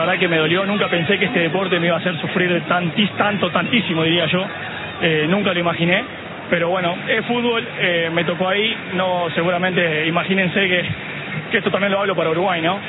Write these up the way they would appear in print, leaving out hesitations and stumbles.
verdad que me dolió. Nunca pensé que este deporte me iba a hacer sufrir tantísimo, diría yo. Nunca lo imaginé. Pero bueno, es fútbol, me tocó ahí. No, seguramente, imagínense que esto también lo hablo para Uruguay, ¿no?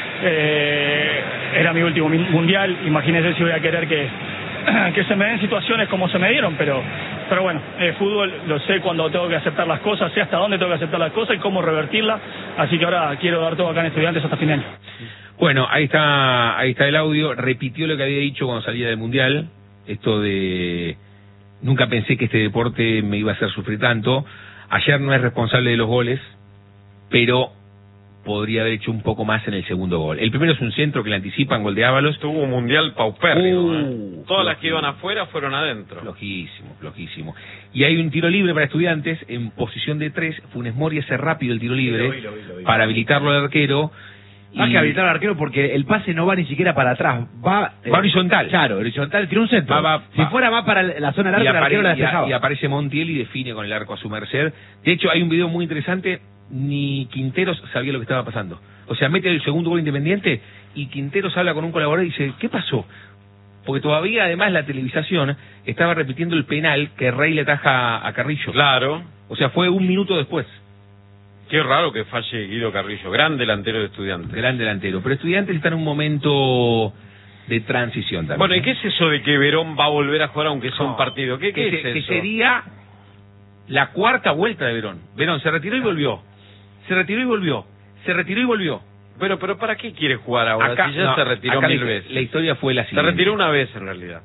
Era mi último mundial. Imagínense si voy a querer que se me den situaciones como se me dieron, pero bueno, fútbol, lo sé cuando tengo que aceptar las cosas, sé hasta dónde tengo que aceptar las cosas y cómo revertirlas, así que ahora quiero dar todo acá en Estudiantes hasta fin de año. Bueno, ahí está el audio, repitió lo que había dicho cuando salía del Mundial, esto de nunca pensé que este deporte me iba a hacer sufrir tanto. Ayer no es responsable de los goles, pero podría haber hecho un poco más en el segundo gol. El primero es un centro que le anticipan, gol de Ábalos. Tuvo un mundial paupérrimo. Todas las que iban afuera fueron adentro. Flojísimo. Y hay un tiro libre para Estudiantes en posición de 3. Funes Mori hace rápido el tiro libre lo vi. para habilitarlo al arquero. Hay que habilitar al arquero porque el pase no va ni siquiera para atrás, va horizontal. Claro, horizontal, tiene un centro. Si fuera más para la zona larga, el arquero la despejaba. Y aparece Montiel y define con el arco a su merced. De hecho, hay un video muy interesante. Ni Quinteros sabía lo que estaba pasando. O sea, mete el segundo gol Independiente y Quinteros habla con un colaborador y dice, ¿qué pasó? Porque todavía, además, la televisación estaba repitiendo el penal que Rey le ataja a Carrillo. Claro. O sea, fue un minuto después. Qué raro que falle Guido Carrillo, gran delantero de Estudiantes. Gran delantero. Pero Estudiantes está en un momento de transición también. Bueno, ¿y qué es eso de que Verón va a volver a jugar aunque sea un partido? ¿Qué es eso? Que sería la cuarta vuelta de Verón. Verón se retiró y volvió. Se retiró y volvió. Pero ¿para qué quiere jugar ahora? Acá, si ya se retiró mil veces. La historia fue la siguiente. Se retiró una vez en realidad.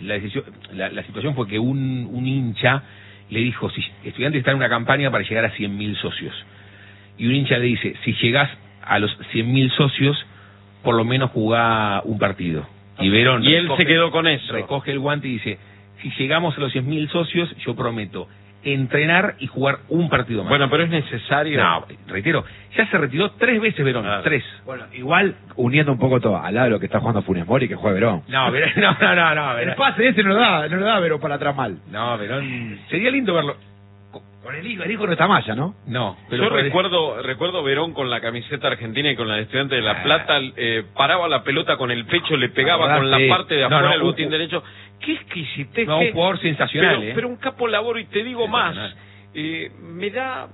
La situación fue que un hincha le dijo, si Estudiantes está en una campaña para llegar a 100.000 socios. Y un hincha le dice, si llegás a los 100.000 socios, por lo menos jugá un partido. Y Verón él se quedó con eso. Recoge el guante y dice, si llegamos a los 100.000 socios, yo prometo entrenar y jugar un partido más. Bueno, pero es necesario. No, reitero, ya se retiró 3 veces Verón, 3. Bueno, igual uniendo un poco todo, al lado de lo que está jugando Funes Mori, que juega Verón. No, Verón. El pase ese no lo da Verón para atrás mal. No, Verón, sería lindo verlo. Con el hijo no está Maya, ¿no? No, pero yo recuerdo Verón con la camiseta argentina y con la de Estudiantes de La Plata, paraba la pelota con el pecho, le pegaba con la parte de afuera del botín derecho. Qué exquisitez. No, un jugador sensacional. Pero un capo laboro, y te digo más, me da,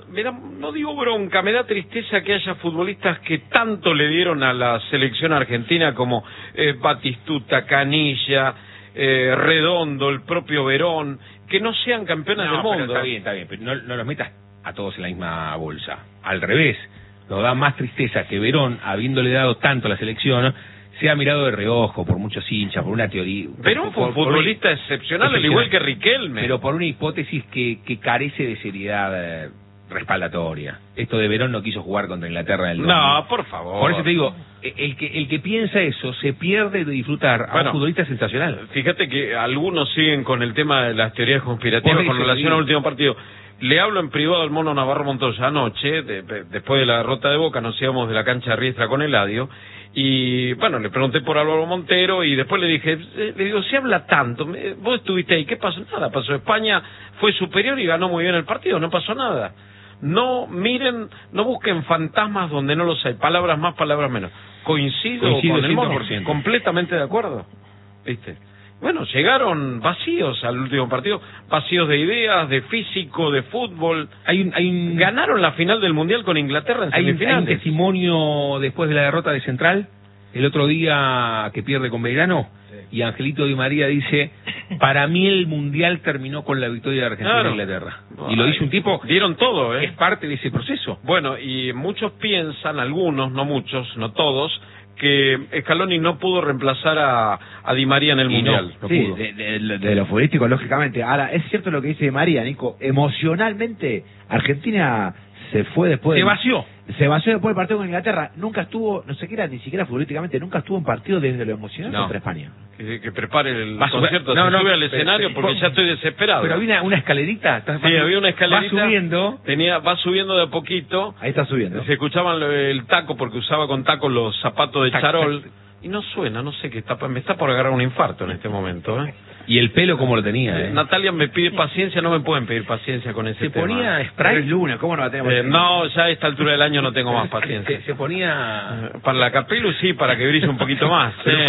no digo bronca, me da tristeza que haya futbolistas que tanto le dieron a la selección argentina como Batistuta, Canilla, Redondo, el propio Verón, que no sean campeones del mundo. Está bien, pero no los metas a todos en la misma bolsa. Al revés, nos da más tristeza que Verón, habiéndole dado tanto a la selección, sea mirado de reojo por muchos hinchas, por una teoría. Verón fue un futbolista excepcional, al igual que Riquelme. Pero por una hipótesis que carece de seriedad respaldatoria. Esto de Verón no quiso jugar contra Inglaterra en el 2000. No, por favor. Por eso te digo, el que piensa eso se pierde de disfrutar a un futbolista sensacional. Fíjate que algunos siguen con el tema de las teorías conspirativas con relación al último partido. Le hablo en privado al Mono Navarro Montoya anoche, después de la derrota de Boca, nos íbamos de la cancha de Riestra con Eladio, y bueno, le pregunté por Álvaro Montero, y después le dije, le digo, si habla tanto, vos estuviste ahí, ¿qué pasó? Nada, pasó. España fue superior y ganó muy bien el partido, no pasó nada. No miren, no busquen fantasmas donde no los hay, palabras más, palabras menos. Coincido con el Mono, completamente de acuerdo, ¿viste? Bueno, llegaron vacíos al último partido, vacíos de ideas, de físico, de fútbol. Ganaron la final del Mundial con Inglaterra en semifinales. Hay un testimonio después de la derrota de Central, el otro día que pierde con Belgrano, y Angelito Di María dice, para mí el Mundial terminó con la victoria de Argentina en Inglaterra. Y lo dice un tipo, dieron todo, es parte de ese proceso. Bueno, y muchos piensan, algunos, no muchos, no todos, que Scaloni no pudo reemplazar a Di María en el Mundial. No pudo. De lo futbolístico, lógicamente. Ahora, es cierto lo que dice Di María, Nico. Emocionalmente, Argentina se fue después. Se vació después del partido con Inglaterra. Nunca estuvo, no sé qué era, ni siquiera futbolísticamente, nunca estuvo en partido desde lo emocional contra España. Que prepare el concierto, se sube al escenario porque ya estoy desesperado. Pero había una escalerita. Sí, había una escalerita. Va subiendo. Va subiendo de a poquito. Ahí está subiendo. Se escuchaban el taco porque usaba con taco los zapatos de charol. Y no suena, no sé qué está, me está por agarrar un infarto en este momento, ¿eh? Y el pelo como lo tenía, Natalia me pide paciencia, no me pueden pedir paciencia con ese tema. Se ponía spray. Es lunes, ¿cómo no la tenemos? No, ya a esta altura del año no tengo más paciencia. Se ponía... Para la Capelu sí, para que brille un poquito más.